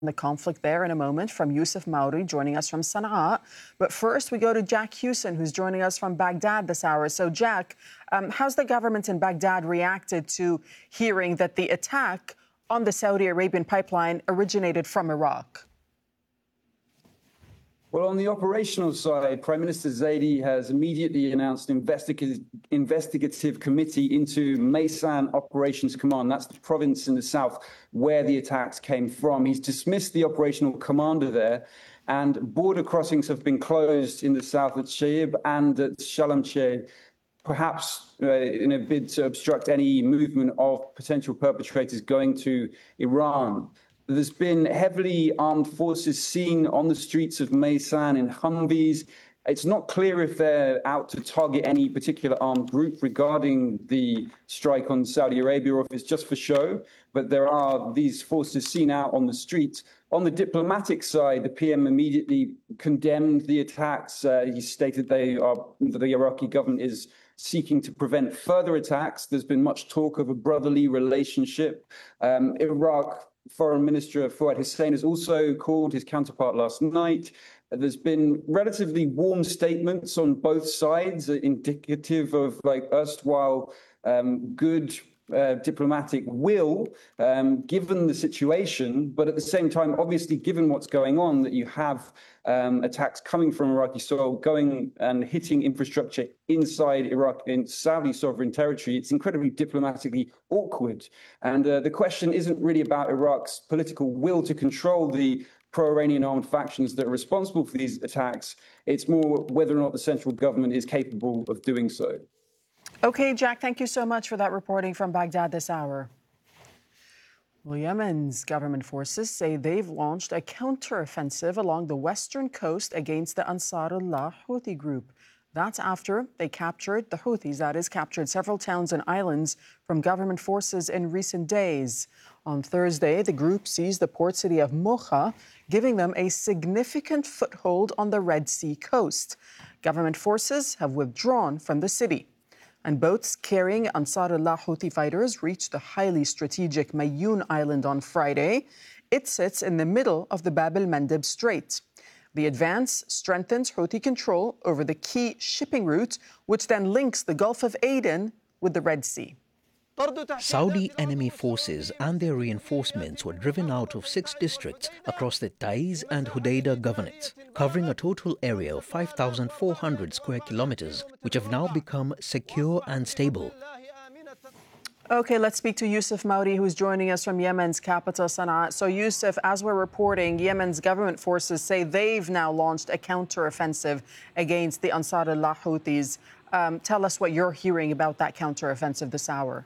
the conflict there in a moment from Yusuf Mauri joining us from Sana'a. But first, we go to Jack Hewson, who's joining us from Baghdad this hour. So, Jack, how's the government in Baghdad reacted to hearing that the attack on the Saudi Arabian pipeline originated from Iraq? Well, on the operational side, Prime Minister Zaidi has immediately announced an investigative committee into Maysan Operations Command. That's the province in the south where the attacks came from. He's dismissed the operational commander there, and border crossings have been closed in the south at Shaib and at Shalamcheh, perhaps in a bid to obstruct any movement of potential perpetrators going to Iran. There's been heavily armed forces seen on the streets of Maysan in Humvees. It's not clear if they're out to target any particular armed group regarding the strike on Saudi Arabia or if it's just for show, but there are these forces seen out on the streets. On the diplomatic side, the PM immediately condemned the attacks. He stated the Iraqi government is seeking to prevent further attacks. There's been much talk of a brotherly relationship. Iraq Foreign Minister Fuad Hussein has also called his counterpart last night. There's been relatively warm statements on both sides, indicative of erstwhile good diplomatic will, given the situation. But at the same time, obviously, given what's going on, that you have attacks coming from Iraqi soil, going and hitting infrastructure inside Iraq, in Saudi sovereign territory, it's incredibly diplomatically awkward. And the question isn't really about Iraq's political will to control the pro-Iranian armed factions that are responsible for these attacks. It's more whether or not the central government is capable of doing so. Okay, Jack, thank you so much for that reporting from Baghdad this hour. Well, Yemen's government forces say they've launched a counteroffensive along the western coast against the Ansarullah Houthi group. That's after they captured, the Houthis, that is, captured several towns and islands from government forces in recent days. On Thursday, the group seized the port city of Mocha, giving them a significant foothold on the Red Sea coast. Government forces have withdrawn from the city. And boats carrying Ansarullah Houthi fighters reached the highly strategic Mayoun Island on Friday. It sits in the middle of the Bab el-Mandeb Strait. The advance strengthens Houthi control over the key shipping route, which then links the Gulf of Aden with the Red Sea. Saudi enemy forces and their reinforcements were driven out of 6 districts across the Taiz and Hodeidah governorates, covering a total area of 5,400 square kilometers, which have now become secure and stable. Okay, let's speak to Yusuf Mauri, who's joining us from Yemen's capital, Sana'a. So, Yusuf, as we're reporting, Yemen's government forces say they've now launched a counteroffensive against the Ansarullah Houthis. Tell us what you're hearing about that counteroffensive this hour.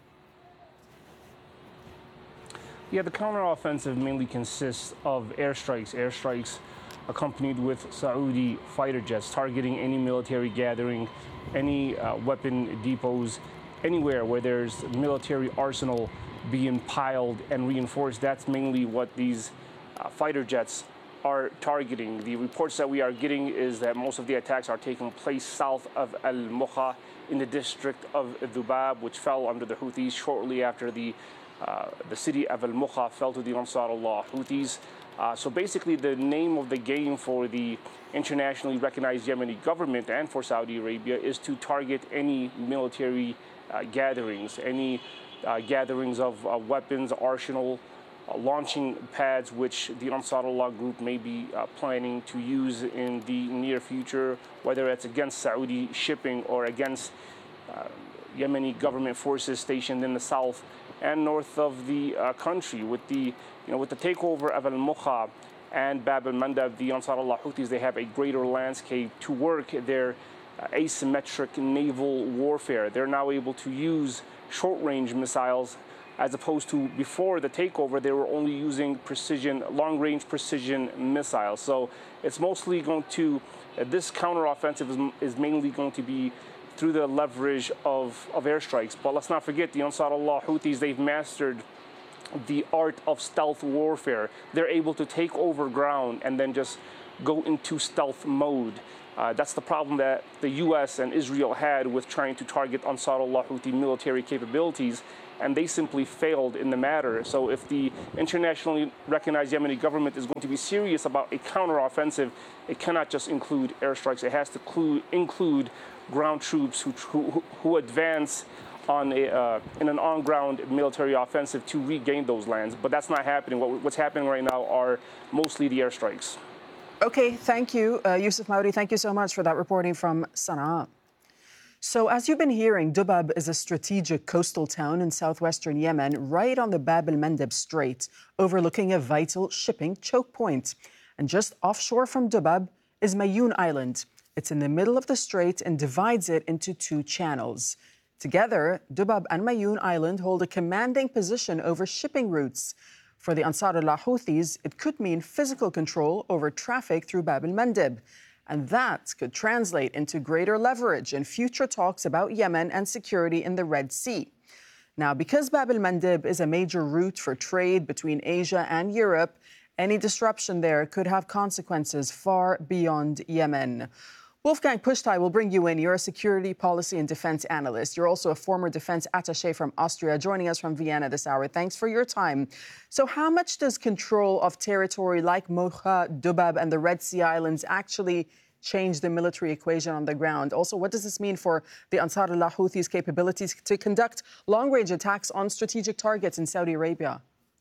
Yeah, the counteroffensive mainly consists of airstrikes accompanied with Saudi fighter jets targeting any military gathering, any weapon depots, anywhere where there's military arsenal being piled and reinforced. That's mainly what these fighter jets are targeting. The reports that we are getting is that most of the attacks are taking place south of Al-Mocha in the district of Dhubab, which fell under the Houthis shortly after the city of Al-Mocha fell to the Ansarullah Houthis. So basically the name of the game for the internationally recognized Yemeni government and for Saudi Arabia is to target any military gatherings, any gatherings of weapons, arsenal, launching pads which the Ansarullah group may be planning to use in the near future, whether it's against Saudi shipping or against Yemeni government forces stationed in the south and north of the country. With the takeover of Al-Mocha and Bab el-Mandeb, the Ansarullah Houthis, they have a greater landscape to work their asymmetric naval warfare. They're now able to use short-range missiles, as opposed to before the takeover, they were only using long-range precision missiles. So it's mostly going to, this counteroffensive is mainly going to be through the leverage of airstrikes. But let's not forget the Ansarullah Houthis, they've mastered the art of stealth warfare. They're able to take over ground and then just go into stealth mode. That's the problem that the U.S. and Israel had with trying to target Ansarullah Houthi military capabilities, and they simply failed in the matter. So if the internationally recognized Yemeni government is going to be serious about a counteroffensive, it cannot just include airstrikes. It has to include ground troops who advance on in an on-ground military offensive to regain those lands. But that's not happening. What's happening right now are mostly the airstrikes. Okay, thank you, Yusuf Maudi. Thank you so much for that reporting from Sana'a. So as you've been hearing, Dubab is a strategic coastal town in southwestern Yemen, right on the Bab el-Mandeb Strait, overlooking a vital shipping choke point. And just offshore from Dubab is Mayoun Island. It's in the middle of the strait and divides it into two channels. Together, Dubab and Mayoun Island hold a commanding position over shipping routes. For the Ansarullah Houthis, it could mean physical control over traffic through Bab el-Mandeb. And that could translate into greater leverage in future talks about Yemen and security in the Red Sea. Now, because Bab el-Mandeb is a major route for trade between Asia and Europe, any disruption there could have consequences far beyond Yemen. Wolfgang Puchtai will bring you in. You're a security, policy and defense analyst. You're also a former defense attaché from Austria, joining us from Vienna this hour. Thanks for your time. So how much does control of territory like Mocha, Dubab and the Red Sea Islands actually change the military equation on the ground? Also, what does this mean for the Ansarullah Houthis' capabilities to conduct long-range attacks on strategic targets in Saudi Arabia?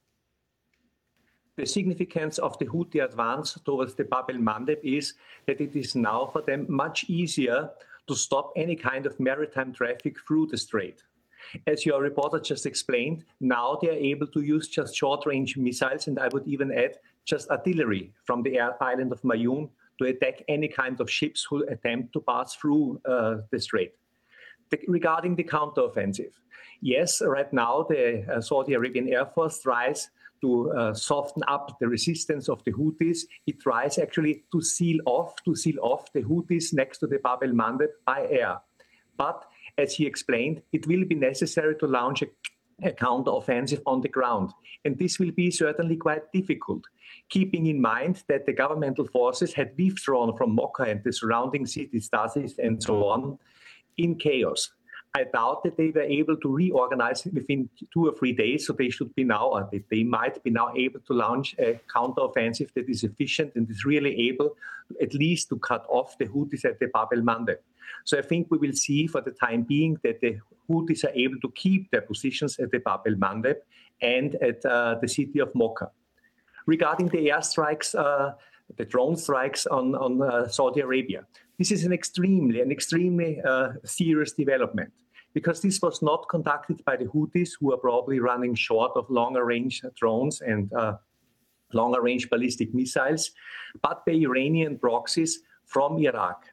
The significance of the Houthi advance towards the Bab el-Mandeb is that it is now for them much easier to stop any kind of maritime traffic through the strait. As your reporter just explained, now they are able to use just short-range missiles, and I would even add just artillery from the island of Mayoun to attack any kind of ships who attempt to pass through the strait. Regarding the counteroffensive, yes, right now the Saudi Arabian Air Force tries to soften up the resistance of the Houthis. It tries actually to seal off the Houthis next to the Bab el-Mandeb by air. But as he explained, it will be necessary to launch a counteroffensive on the ground. And this will be certainly quite difficult, keeping in mind that the governmental forces had withdrawn from Mocha and the surrounding cities, Tazis and so on, in chaos. I doubt that they were able to reorganize within 2 or 3 days, so they should be now, or they might be now able to launch a counteroffensive that is efficient and is really able at least to cut off the Houthis at the Bab el-Mandeb. So I think we will see for the time being that the Houthis are able to keep their positions at the Bab el-Mandeb and at the city of Mocha. Regarding the airstrikes, the drone strikes on Saudi Arabia, this is an extremely serious development, because this was not conducted by the Houthis, who are probably running short of longer-range drones and longer-range ballistic missiles, but by Iranian proxies from Iraq,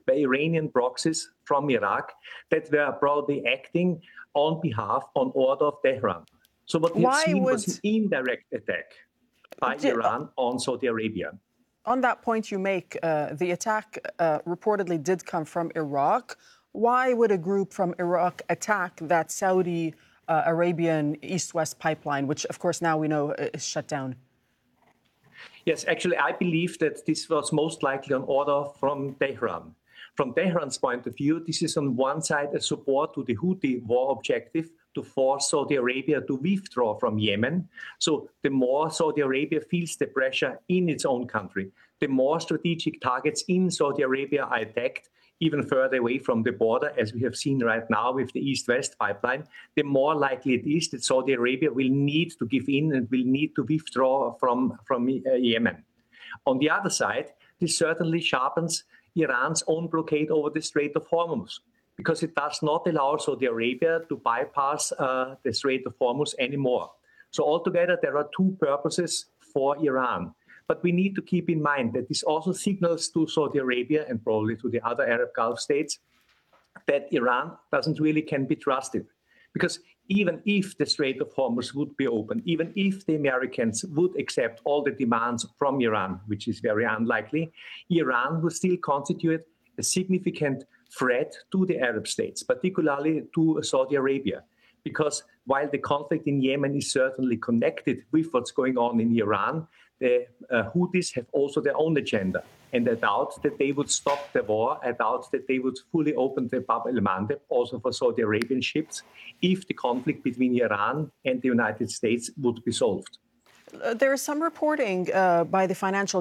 that were probably acting on order of Tehran. So what we have seen was an indirect attack by Iran on Saudi Arabia. On that point you make, the attack reportedly did come from Iraq. Why would a group from Iraq attack that Saudi Arabian East-West pipeline, which, of course, now we know is shut down? Yes, actually, I believe that this was most likely on order from Tehran. From Tehran's point of view, this is on one side a support to the Houthi war objective to force Saudi Arabia to withdraw from Yemen. So the more Saudi Arabia feels the pressure in its own country, the more strategic targets in Saudi Arabia are attacked even further away from the border, as we have seen right now with the East-West pipeline, the more likely it is that Saudi Arabia will need to give in and will need to withdraw from Yemen. On the other side, this certainly sharpens Iran's own blockade over the Strait of Hormuz, because it does not allow Saudi Arabia to bypass the Strait of Hormuz anymore. So altogether, there are two purposes for Iran. But we need to keep in mind that this also signals to Saudi Arabia and probably to the other Arab Gulf states that Iran doesn't really can be trusted. Because even if the Strait of Hormuz would be open, even if the Americans would accept all the demands from Iran, which is very unlikely, Iran would still constitute a significant threat to the Arab states, particularly to Saudi Arabia. because while the conflict in Yemen is certainly connected with what's going on in Iran, the Houthis have also their own agenda. And I doubt that they would stop the war. I doubt that they would fully open the Bab el-Mandeb also for Saudi Arabian ships if the conflict between Iran and the United States would be solved. There is some reporting by the Financial